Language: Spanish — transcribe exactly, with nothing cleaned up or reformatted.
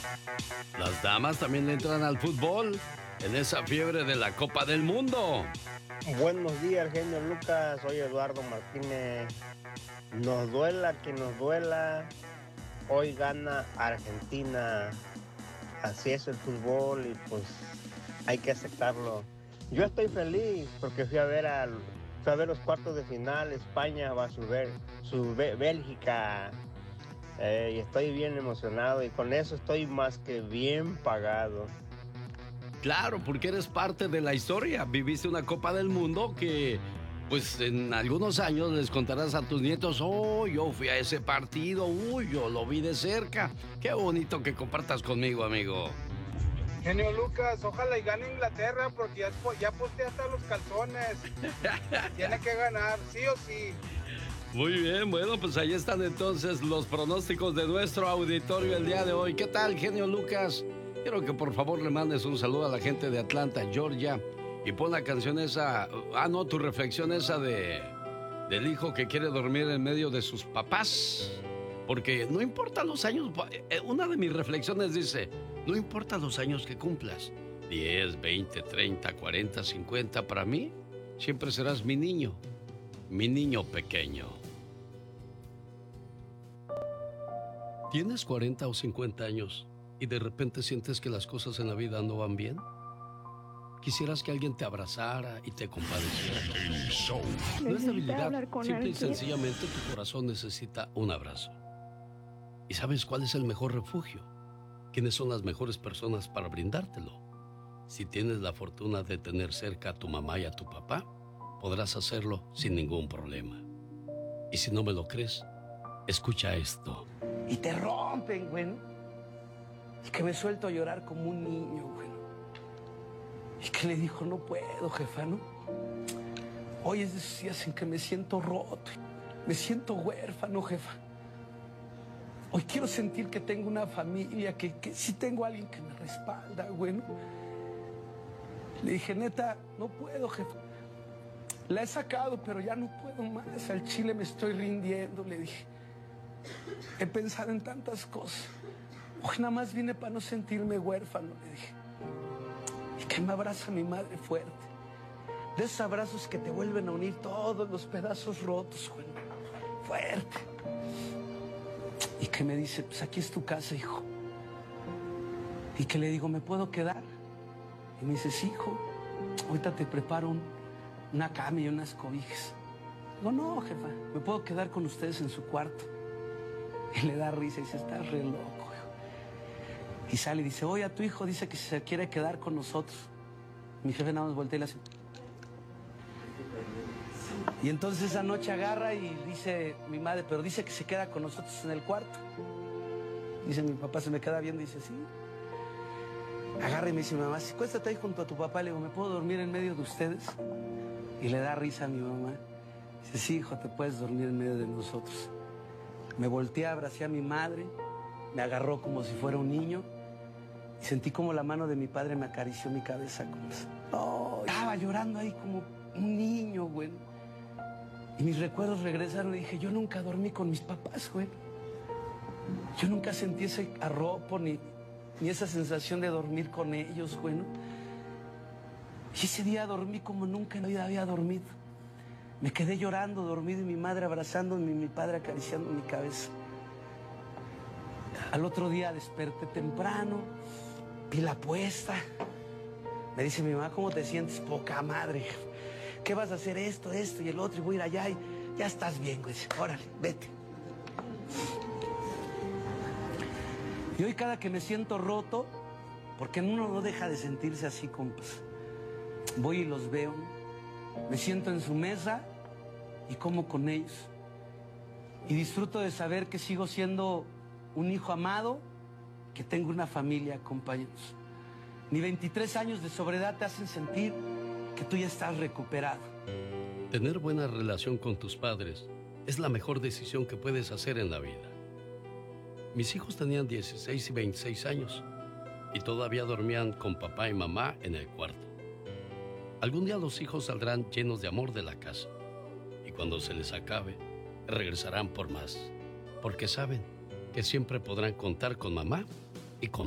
Las damas también le entran al fútbol en esa fiebre de la Copa del Mundo. Buenos días, genio Lucas. Soy Eduardo Martínez. Nos duela que nos duela. Hoy gana Argentina. Así es el fútbol y pues hay que aceptarlo. Yo estoy feliz porque fui a ver al, fui a ver los cuartos de final. España va a subir su Bé- Bélgica. Eh, y estoy bien emocionado y con eso estoy más que bien pagado. Claro, porque eres parte de la historia. Viviste una Copa del Mundo que, pues en algunos años les contarás a tus nietos, oh, yo fui a ese partido, uy, yo lo vi de cerca. Qué bonito que compartas conmigo, amigo. Genio Lucas, ojalá y gane Inglaterra porque ya, ya posté hasta los calzones. Tiene que ganar, sí o sí. Muy bien, bueno, pues ahí están entonces los pronósticos de nuestro auditorio el día de hoy. ¿Qué tal, genio Lucas? Quiero que por favor le mandes un saludo a la gente de Atlanta, Georgia, y pon la canción esa, ah no, tu reflexión esa de del hijo que quiere dormir en medio de sus papás. Porque no importa los años, una de mis reflexiones dice, no importa los años que cumplas, diez, veinte, treinta, cuarenta, cincuenta, para mí siempre serás mi niño. Mi niño pequeño. ¿Tienes cuarenta o cincuenta años y de repente sientes que las cosas en la vida no van bien? ¿Quisieras que alguien te abrazara y te compadeciera? No es debilidad, simple y sencillamente tu corazón necesita un abrazo. ¿Y sabes cuál es el mejor refugio? ¿Quiénes son las mejores personas para brindártelo? Si tienes la fortuna de tener cerca a tu mamá y a tu papá, podrás hacerlo sin ningún problema. Y si no me lo crees, escucha esto. Y te rompen, güey. Y que me suelto a llorar como un niño, güey. Y que le dijo, no puedo, jefa, ¿no? Hoy es de esos días en que me siento roto. Me siento huérfano, jefa. Hoy quiero sentir que tengo una familia, que, que sí tengo a alguien que me respalda, güey, ¿no? Le dije, neta, no puedo, jefa. La he sacado, pero ya no puedo más. Al chile me estoy rindiendo, le dije. He pensado en tantas cosas. Hoy nada más vine para no sentirme huérfano, le dije. Y que me abraza mi madre fuerte. De esos abrazos que te vuelven a unir todos los pedazos rotos, güey. Fuerte. Y que me dice, pues aquí es tu casa, hijo. Y que le digo, ¿me puedo quedar? Y me dice, sí, hijo. Ahorita te preparo un... una cama y unas cobijas. Digo, no, jefa, me puedo quedar con ustedes en su cuarto. Y le da risa y dice, estás re loco, hijo. Y sale y dice, oye, a tu hijo dice que se quiere quedar con nosotros. Mi jefe nada más voltea y le hace. Y entonces esa noche agarra y dice mi madre, pero dice que se queda con nosotros en el cuarto. Dice mi papá, se me queda viendo y dice, sí. Agarra y me dice mi mamá, si cuéstate ahí junto a tu papá, le digo, ¿me puedo dormir en medio de ustedes? Y le da risa a mi mamá. Dice, sí, hijo, te puedes dormir en medio de nosotros. Me volteé, abracé a mi madre, me agarró como si fuera un niño y sentí como la mano de mi padre me acarició mi cabeza. Como... Oh, estaba llorando ahí como un niño, güey. Y mis recuerdos regresaron y dije, yo nunca dormí con mis papás, güey. Yo nunca sentí ese arropo ni, ni esa sensación de dormir con ellos, güey, ¿no? Y ese día dormí como nunca en la vida había dormido. Me quedé llorando, dormido, y mi madre abrazándome y mi padre acariciando mi cabeza. Al otro día desperté temprano, vi la puesta. Me dice mi mamá, ¿cómo te sientes? Poca madre. ¿Qué vas a hacer esto, esto y el otro? Y voy a ir allá y ya estás bien, güey. Órale, vete. Y hoy cada que me siento roto, porque uno no deja de sentirse así, compas. Voy y los veo, me siento en su mesa y como con ellos. Y disfruto de saber que sigo siendo un hijo amado, que tengo una familia, compañeros. Ni veintitrés años de sobriedad te hacen sentir que tú ya estás recuperado. Tener buena relación con tus padres es la mejor decisión que puedes hacer en la vida. Mis hijos tenían dieciséis y veintiséis años y todavía dormían con papá y mamá en el cuarto. Algún día los hijos saldrán llenos de amor de la casa y cuando se les acabe, regresarán por más, porque saben que siempre podrán contar con mamá y con